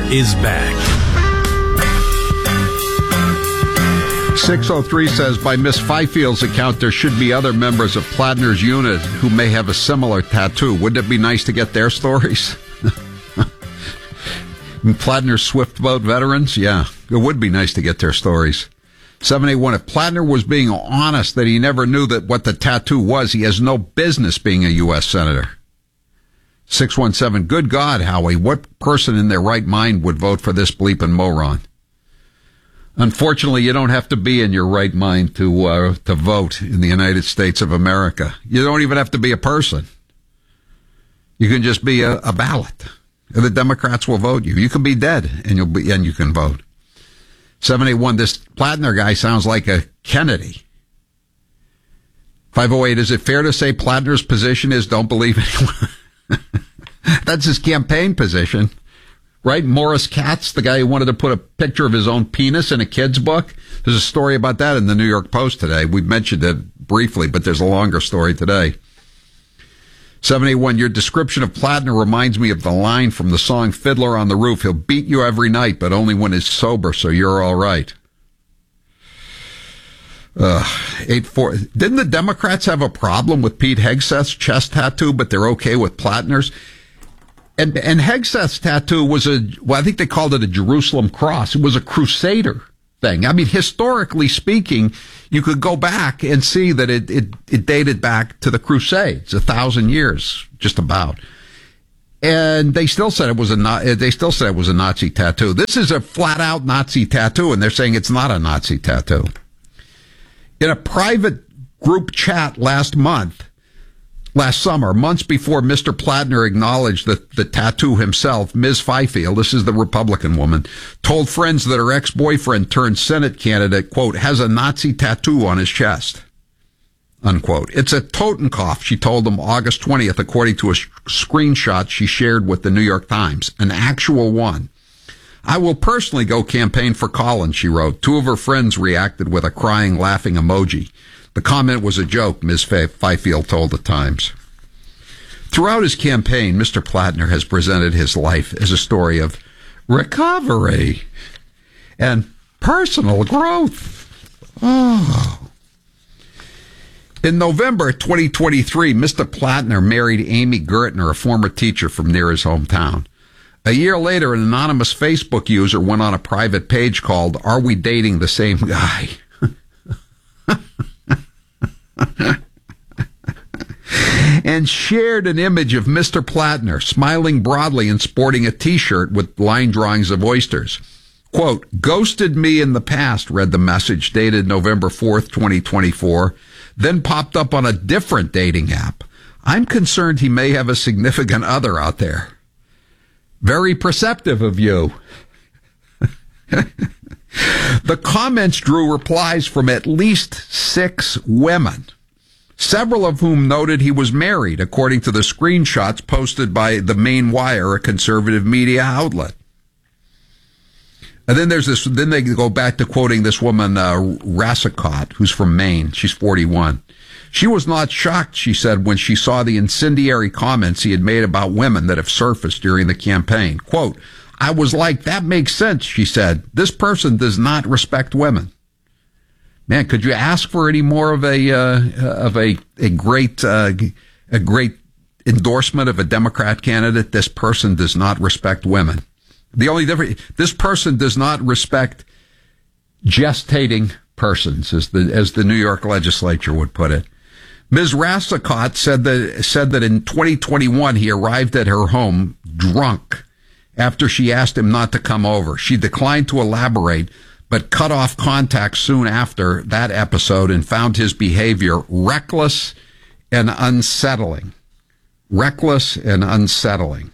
is back. 603 says, by Miss Fifield's account, there should be other members of Plattner's unit who may have a similar tattoo. Wouldn't it be nice to get their stories? Plattner's Swift Boat veterans? Yeah, it would be nice to get their stories. 781, if Plattner was being honest that he never knew that what the tattoo was, he has no business being a U.S. Senator. 617, good God, Howie, what person in their right mind would vote for this bleeping moron? Unfortunately, you don't have to be in your right mind to vote in the United States of America. You don't even have to be a person. You can just be a ballot. The Democrats will vote you. You can be dead and you can vote. 781, this Plattner guy sounds like a Kennedy. 508, is it fair to say Plattner's position is don't believe anyone? That's his campaign position. Right? Morris Katz, the guy who wanted to put a picture of his own penis in a kid's book. There's a story about that in the New York Post today. We mentioned it briefly, but there's a longer story today. 781, your description of Plattner reminds me of the line from the song Fiddler on the Roof. He'll beat you every night, but only when he's sober, so you're all right. 84. Didn't the Democrats have a problem with Pete Hegseth's chest tattoo, but they're okay with Plattner's? And Hegseth's tattoo was I think they called it a Jerusalem cross. It was a Crusader thing. I mean, historically speaking, you could go back and see that it dated back to the Crusades, 1,000 years, just about. And they still said it was a Nazi tattoo. This is a flat out Nazi tattoo, and they're saying it's not a Nazi tattoo. In a private group chat last summer, months before Mr. Plattner acknowledged the tattoo himself, Ms. Fifield, this is the Republican woman, told friends that her ex-boyfriend turned Senate candidate, quote, has a Nazi tattoo on his chest, unquote. It's a Totenkopf, she told them August 20th, according to a screenshot she shared with the New York Times, an actual one. I will personally go campaign for Colin, she wrote. Two of her friends reacted with a crying, laughing emoji. The comment was a joke, Ms. Fifield told the Times. Throughout his campaign, Mr. Plattner has presented his life as a story of recovery and personal growth. Oh. In November 2023, Mr. Plattner married Amy Gertner, a former teacher from near his hometown. A year later, an anonymous Facebook user went on a private page called Are We Dating the Same Guy? And shared an image of Mr. Plattner smiling broadly and sporting a T-shirt with line drawings of oysters. Quote, ghosted me in the past, read the message dated November 4th, 2024, then popped up on a different dating app. I'm concerned he may have a significant other out there. Very perceptive of you. The comments drew replies from at least 6 women, several of whom noted he was married, according to the screenshots posted by the Maine Wire, a conservative media outlet. And then then they go back to quoting this woman, Rassicott, who's from Maine. She's 41. She was not shocked, she said, when she saw the incendiary comments he had made about women that have surfaced during the campaign. Quote, I was like, that makes sense, she said. This person does not respect women. Man, could you ask for any more of a great endorsement of a Democrat candidate? This person does not respect women. The only difference, this person does not respect gestating persons, as the New York legislature would put it. Ms. Rassicott said that in 2021 he arrived at her home drunk after she asked him not to come over. She declined to elaborate, but cut off contact soon after that episode and found his behavior reckless and unsettling. Reckless and unsettling.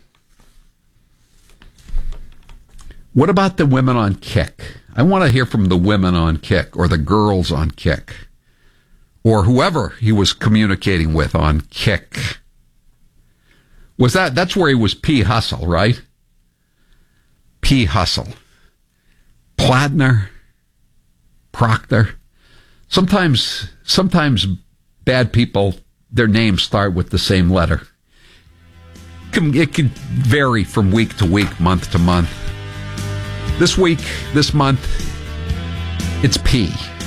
What about the women on Kick? I want to hear from the women on Kick, or the girls on Kick, or whoever he was communicating with on Kick. That's where he was P. Hustle, right? P. Hustle. Plattner, Proctor. Sometimes bad people, their names start with the same letter. It can vary from week to week, month to month. This week, this month, it's P.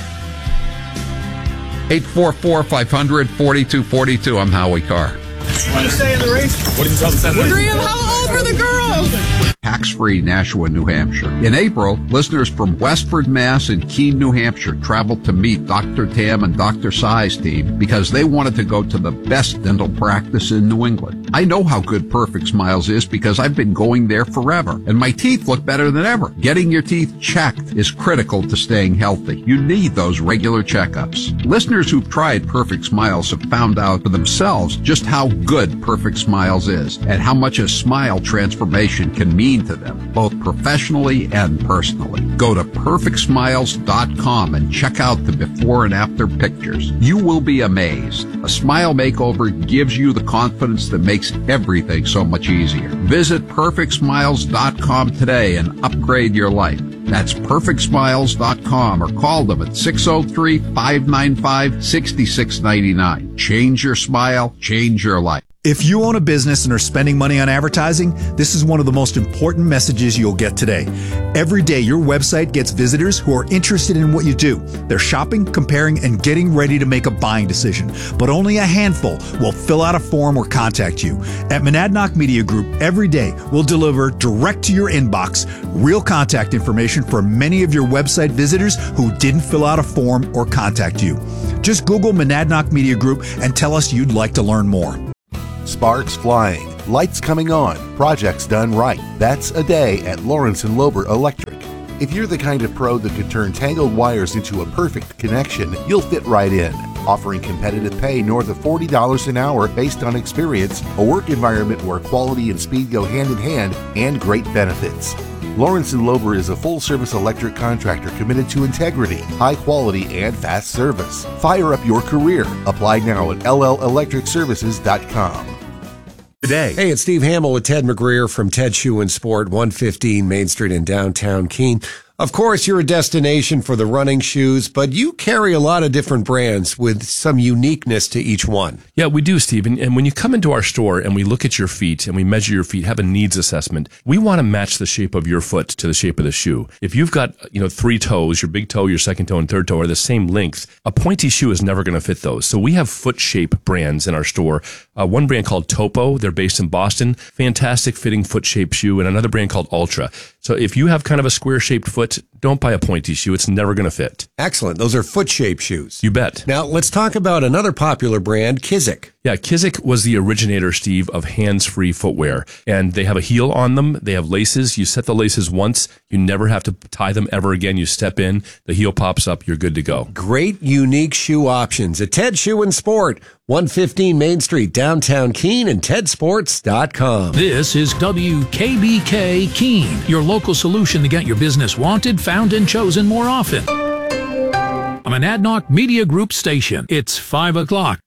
844-500-4242. I'm Howie Carr. What do you say in the race? What do you tell the Senate? Graham, how old were the girls? Tax-free Nashua, New Hampshire. In April, listeners from Westford, Mass. and Keene, New Hampshire traveled to meet Dr. Tam and Dr. Sai's team because they wanted to go to the best dental practice in New England. I know how good Perfect Smiles is because I've been going there forever, and my teeth look better than ever. Getting your teeth checked is critical to staying healthy. You need those regular checkups. Listeners who've tried Perfect Smiles have found out for themselves just how good Perfect Smiles is and how much a smile transformation can mean to them, both professionally and personally. Go to perfectsmiles.com and check out the before and after pictures. You will be amazed. A smile makeover gives you the confidence that makes everything so much easier. Visit perfectsmiles.com today and upgrade your life. That's perfectsmiles.com or call them at 603-595-6699. Change your smile, change your life. If you own a business and are spending money on advertising, this is one of the most important messages you'll get today. Every day, your website gets visitors who are interested in what you do. They're shopping, comparing, and getting ready to make a buying decision. But only a handful will fill out a form or contact you. At Monadnock Media Group, every day we'll deliver direct to your inbox real contact information for many of your website visitors who didn't fill out a form or contact you. Just Google Monadnock Media Group and tell us you'd like to learn more. Sparks flying, lights coming on, projects done right. That's a day at Lawrence & Lober Electric. If you're the kind of pro that can turn tangled wires into a perfect connection, you'll fit right in. Offering competitive pay north of $40 an hour based on experience, a work environment where quality and speed go hand in hand, and great benefits. Lawrence & Lober is a full-service electric contractor committed to integrity, high quality, and fast service. Fire up your career. Apply now at llelectricservices.com. Today. Hey, it's Steve Hamill with Ted McGreer from Ted Shoe and Sport, 115 Main Street in downtown Keene. Of course, you're a destination for the running shoes, but you carry a lot of different brands with some uniqueness to each one. Yeah, we do, Steve. And when you come into our store and we look at your feet and we measure your feet, have a needs assessment, we want to match the shape of your foot to the shape of the shoe. If you've got, three toes, your big toe, your second toe, and third toe are the same length, a pointy shoe is never going to fit those. So we have foot shape brands in our store. One brand called Topo, they're based in Boston, fantastic fitting foot shape shoe, and another brand called Ultra. So if you have kind of a square shaped foot, don't buy a pointy shoe. It's never going to fit. Excellent. Those are foot-shaped shoes. You bet. Now, let's talk about another popular brand, Kizik. Yeah, Kizik was the originator, Steve, of hands-free footwear. And they have a heel on them. They have laces. You set the laces once. You never have to tie them ever again. You step in, the heel pops up, you're good to go. Great, unique shoe options at Ted Shoe and Sport, 115 Main Street, downtown Keene, and tedsports.com. This is WKBK Keene, your local solution to get your business wanted, found, and chosen more often. I'm an Monadnock Media Group station. It's 5 o'clock.